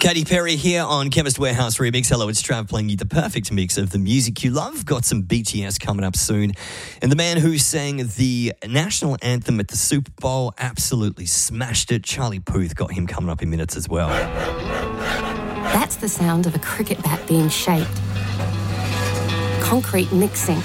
Katy Perry here on Chemist Warehouse Remix. Hello, it's Trav playing you the perfect mix of the music you love. Got some BTS coming up soon. And the man who sang the national anthem at the Super Bowl absolutely smashed it. Charlie Puth, got him coming up in minutes as well. That's the sound of a cricket bat being shaped. Concrete mixing.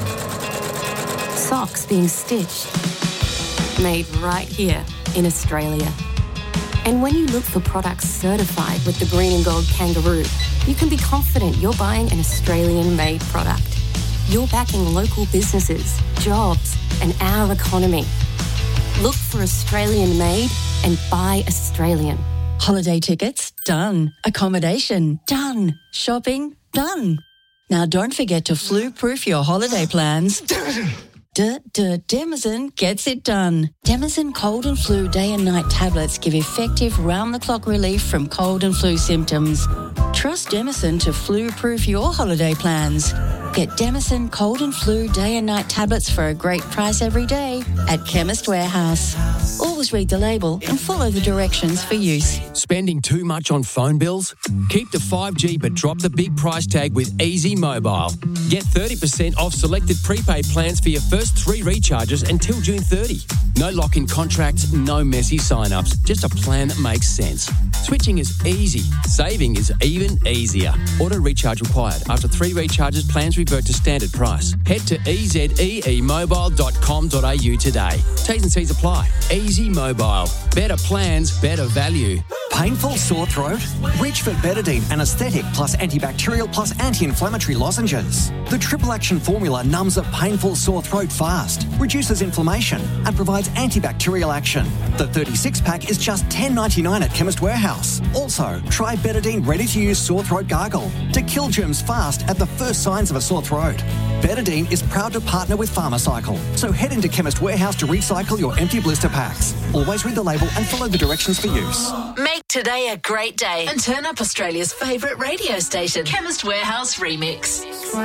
Socks being stitched. Made right here in Australia. And when you look for products certified with the green and gold kangaroo, you can be confident you're buying an Australian-made product. You're backing local businesses, jobs, and our economy. Look for Australian-made and buy Australian. Holiday tickets? Done. Accommodation? Done. Shopping? Done. Now don't forget to flu-proof your holiday plans. Demazin gets it done. Demazin cold and flu day and night tablets give effective round-the-clock relief from cold and flu symptoms. Trust Demazin to flu-proof your holiday plans. Get Demazin cold and flu day and night tablets for a great price every day at Chemist Warehouse. Always read the label and follow the directions for use. Spending too much on phone bills? Keep the 5G but drop the big price tag with Easy Mobile. Get 30% off selected prepaid plans for your first 3 recharges until June 30. No lock-in contracts, no messy sign-ups, just a plan that makes sense. Switching is easy. Saving is even easier. Auto recharge required. After 3 recharges, plans revert to standard price. Head to ezeemobile.com.au today. T's and C's apply. Easy Mobile. Better plans, better value. Painful sore throat? Reach for Betadine Anaesthetic plus antibacterial plus anti-inflammatory lozenges. The triple action formula numbs a painful sore throat fast, reduces inflammation and provides antibacterial action. The 36-pack is just $10.99 at Chemist Warehouse. Also, try Betadine ready-to-use sore throat gargle to kill germs fast at the first signs of a sore throat. Betadine is proud to partner with Pharmacycle, so head into Chemist Warehouse to recycle your empty blister packs. Always read the label and follow the directions for use. Make today a great day and turn up Australia's favourite radio station, Chemist Warehouse Remix.